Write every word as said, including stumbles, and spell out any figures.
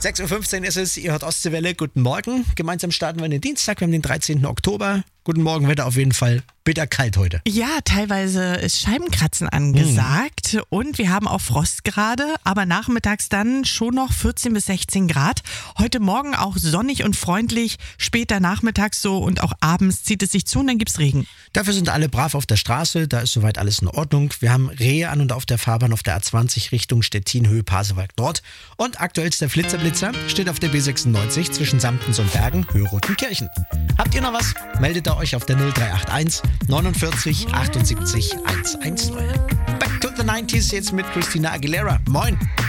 sechs Uhr fünfzehn ist es, ihr hört Ostseewelle. Guten Morgen. Gemeinsam starten wir in den Dienstag, wir haben den dreizehnten Oktober. Guten Morgen, Wetter auf jeden Fall bitter kalt heute. Ja, teilweise ist Scheibenkratzen angesagt mhm. und wir haben auch Frost gerade, aber nachmittags dann schon noch vierzehn bis sechzehn Grad. Heute Morgen auch sonnig und freundlich, später nachmittags so und auch abends zieht es sich zu und dann gibt's Regen. Dafür sind alle brav auf der Straße, da ist soweit alles in Ordnung. Wir haben Rehe an und auf der Fahrbahn auf der A zwanzig Richtung Stettin, Höhe Pasewalk Nord. Und aktuell ist der Flitzer-Blitzer, steht auf der B sechsundneunzig zwischen Samtens und Bergen, Höhe Rotenkirchen. Habt ihr noch was? Meldet da euch auf der null drei acht eins neunundvierzig achtundsiebzig hundertzehn. Back to the nineties jetzt mit Christina Aguilera. Moin!